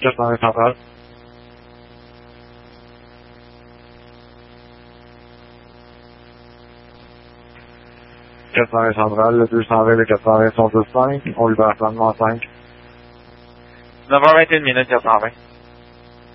420 centrale. 420 centrale, le 220 et le 420 sont tous 5. On lui va à rendement 5. 9h21 minutes 420.